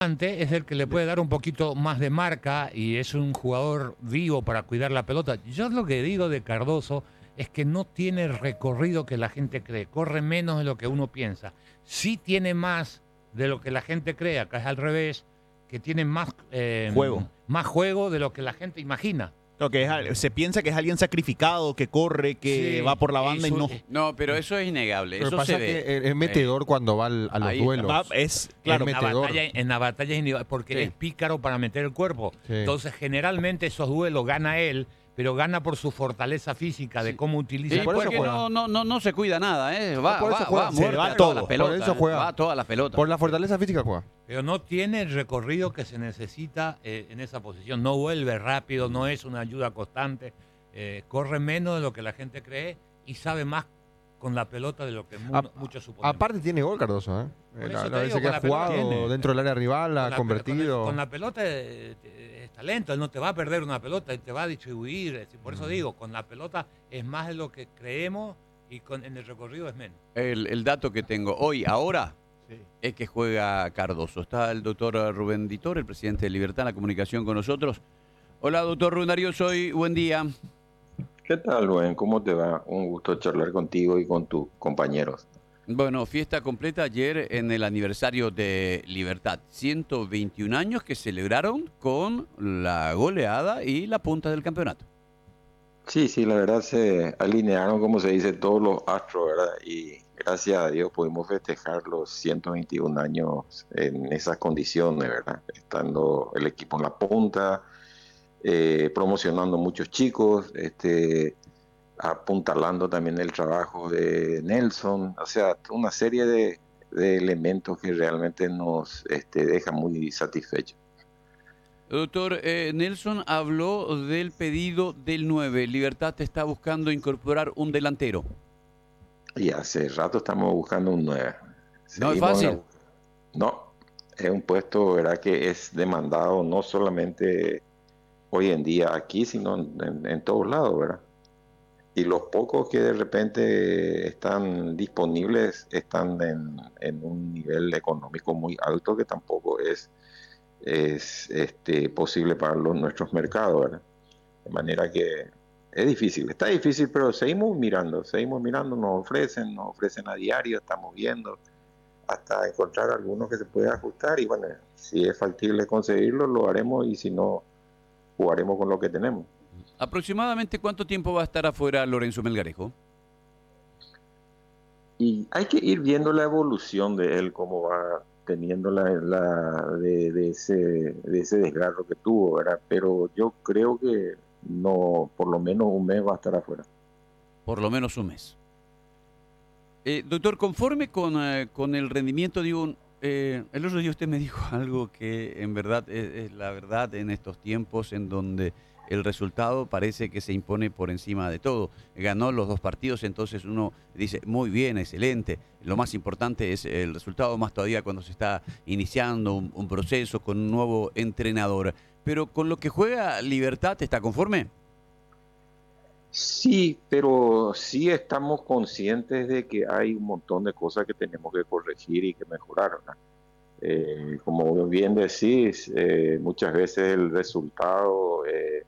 es el que le puede dar un poquito más de marca y es un jugador vivo para cuidar la pelota. Yo lo que digo de Cardoso es que no tiene el recorrido que la gente cree, corre menos de lo que uno piensa. Sí tiene más de lo que la gente cree, acá es al revés, que tiene Juego. más juego de lo que la gente imagina. Lo que se piensa que es alguien sacrificado, que corre, que Sí, va por la banda y no. No, pero eso es innegable. Lo que Eso pasa se es ve. que es metedor cuando va a los ahí duelos. Claro, metedor. En la batalla es individual, porque Sí. es pícaro para meter el cuerpo. Sí. Entonces, generalmente esos duelos gana él, pero gana por su fortaleza física de cómo utiliza Sí, el por eso porque cuerpo. juega. no se cuida nada, ¿eh? Va, por eso va, juega. va, Se muerte va a todo. todas las pelotas. Por eso juega. Va a todas las pelotas. Por la fortaleza física juega. Pero no tiene el recorrido que se necesita en esa posición. No vuelve rápido, no es una ayuda constante. Corre menos de lo que la gente cree y sabe más con la pelota de lo que muchos suponen. Aparte tiene gol Cardoso, ¿eh? Por eso La te veces digo, que con ha la pelota jugado tiene. dentro del área rival, ha convertido. Con la pelota es talento, él no te va a perder una pelota, él te va a distribuir. Por eso digo, con la pelota es más de lo que creemos y en el recorrido es menos. El dato que tengo hoy, ahora, es que juega Cardoso. Está el doctor Rubén Ditor, el presidente de Libertad en la comunicación con nosotros. Hola, doctor Rubén Darío, buen día. ¿Qué tal, Rubén? ¿Cómo te va? Un gusto charlar contigo y con tus compañeros. Bueno, fiesta completa ayer en el aniversario de Libertad. 121 años que celebraron con la goleada y la punta del campeonato. Sí, la verdad se alinearon, como se dice, todos los astros, ¿verdad? Y gracias a Dios pudimos festejar los 121 años en esas condiciones, ¿verdad? Estando el equipo en la punta, promocionando muchos chicos, apuntalando también el trabajo de Nelson, o sea, una serie de elementos que realmente nos dejan muy satisfechos. Doctor, Nelson habló del pedido del 9. Libertad está buscando incorporar un delantero. Y hace rato estamos buscando un 9. No es fácil. No, es un puesto, ¿verdad?, que es demandado no solamente hoy en día aquí, sino en todos lados, ¿verdad? Y los pocos que de repente están disponibles están en un nivel económico muy alto que tampoco es posible para nuestros mercados, ¿verdad? De manera que es difícil, está difícil, pero seguimos mirando, nos ofrecen a diario, estamos viendo hasta encontrar algunos que se pueda ajustar y bueno, si es factible conseguirlo, lo haremos y si no, jugaremos con lo que tenemos. ¿Aproximadamente cuánto tiempo va a estar afuera Lorenzo Melgarejo? Y hay que ir viendo la evolución de él, cómo va teniendo de ese desgarro que tuvo, ¿verdad? Pero yo creo que no, por lo menos un mes va a estar afuera. Por lo menos un mes. Doctor, conforme con el rendimiento, digo, el otro día usted me dijo algo que en verdad es la verdad en estos tiempos en donde el resultado parece que se impone por encima de todo. Ganó los 2 partidos, entonces uno dice, muy bien, excelente. Lo más importante es el resultado, más todavía cuando se está iniciando un proceso con un nuevo entrenador. Pero con lo que juega Libertad, ¿está conforme? Sí, pero sí estamos conscientes de que hay un montón de cosas que tenemos que corregir y que mejorar, ¿verdad? Como bien decís, muchas veces el resultado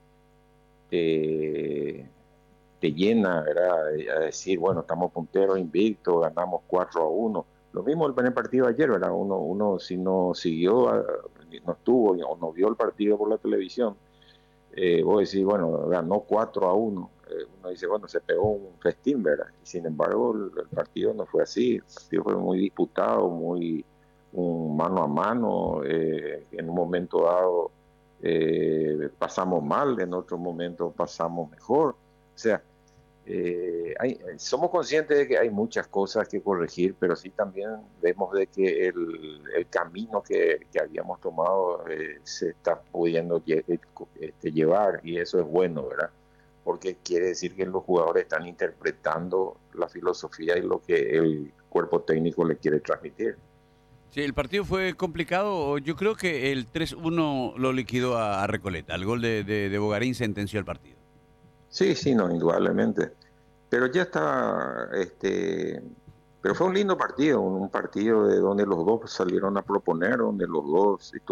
te llena, ¿verdad?, a decir, bueno, estamos punteros invictos, ganamos 4-1. Lo mismo el primer partido de ayer, ¿verdad? Uno si no siguió, no estuvo o no vio el partido por la televisión, vos decís, bueno, ganó 4-1. Uno dice, bueno, se pegó un festín, ¿verdad? Y sin embargo, el partido no fue así. El partido fue muy disputado, muy un mano a mano. En un momento dado pasamos mal, en otro momento pasamos mejor. O sea, somos conscientes de que hay muchas cosas que corregir, pero sí también vemos de que el camino que habíamos tomado se está pudiendo llevar, y eso es bueno, ¿verdad? Porque quiere decir que los jugadores están interpretando la filosofía y lo que el cuerpo técnico le quiere transmitir. Sí, el partido fue complicado. Yo creo que el 3-1 lo liquidó a Recoleta. El gol de Bogarín sentenció el partido. Sí, no, indudablemente. Pero ya está Pero fue un lindo partido, un partido de donde los dos salieron a proponer, donde los dos